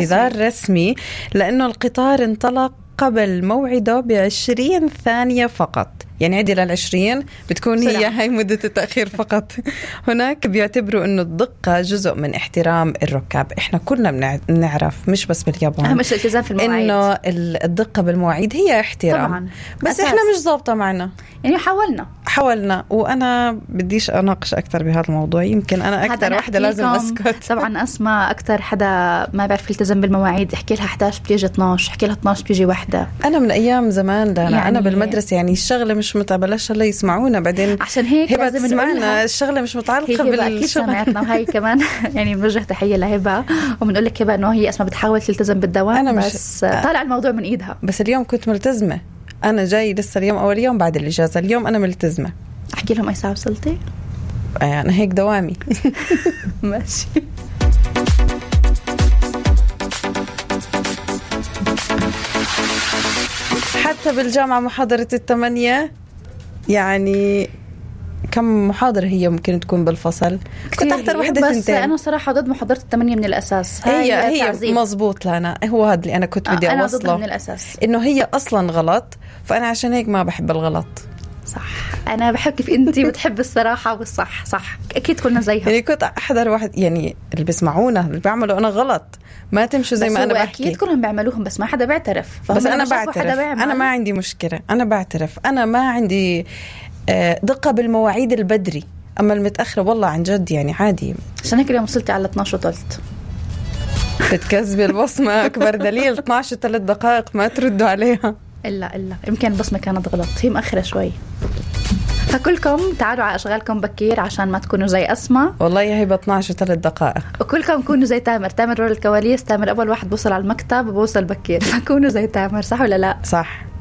اعتذار رسمي لأنه القطار انطلق قبل موعده ب20 ثانية فقط. يعني عدل ال20 بتكون هي هاي مدة التأخير فقط. هناك بيعتبروا أنه الدقة جزء من احترام الركاب. إحنا كلنا بنعرف مش بس باليابان أهم شيء الالتزام في المواعيد، إنه الدقة بالمواعيد هي احترام طبعاً. بس أساس. إحنا مش ضابطة معنا، يعني حاولنا وأنا بديش أناقش أكتر بهذا الموضوع. يمكن أنا أكتر واحدة لازم أسكت. طبعا أسمع أكتر حدا ما بيعرف يلتزم بالمواعيد، احكي لها 11 بتيجي 12، احكي لها 12 بتيجي 1. أنا من أيام زمان ده يعني أنا بالمدرسة يعني الشغلة مش متبلش الله يسمعونا بعدين عشان هيك لازم تسمعنا الشغلة مش متعلقة بالشغل. وهي كمان يعني بنوجه تحية لهبة وبنقول لك هبة إنه هي اسمها بتحاول تلتزم بالدوام بس طالع الموضوع من إيدها. بس اليوم كنت ملتزمة، أنا جاي لسه اليوم أول يوم بعد الإجازة، اليوم أنا ملتزمة. أحكي لهم أي ساعة وصلتي؟ أنا هيك دوامي. ماشي. حتى بالجامعة محاضرة 8 يعني كم محاضرة هي ممكن تكون بالفصل؟ كنت أحضر واحدة بس سنتين. أنا صراحة ضد محاضرة 8 من الأساس. هي مزبوط لنا، هو هذا اللي أنا كنت بدي أنا أوصله من الأساس إنه هي أصلا غلط، فأنا عشان هيك ما بحب الغلط. صح، أنا بحب كيف أنتي بتحب الصراحة والصح. صح أكيد كلنا زيها. يعني كنت أحضر واحد يعني اللي بيسمعونا اللي بيعملوا أنا غلط، ما تمشوا زي ما أنا بحكي. أكيد كلهم بيعملوهم بس ما حدا بيعترف. بس أنا بعترف، أنا ما عندي مشكلة، أنا بعترف أنا ما عندي دقة بالمواعيد البدري، أما المتأخرة والله عن جد يعني عادي. عشان هيك اليوم وصلتي على 12:03. بتكذبي البصمة أكبر دليل 12:03 ما تردوا عليها. إلا يمكن البصمة كانت غلط، هي مأخرة شوي. فكلكم تعالوا على أشغالكم بكير عشان ما تكونوا زي أسماء. والله يا هبة 12:03. وكلكم كونوا زي تامر رول الكواليس. تامر أول واحد بوصل على المكتب وبوصل بكير، فكونوا زي تامر. صح ولا لا؟ صح.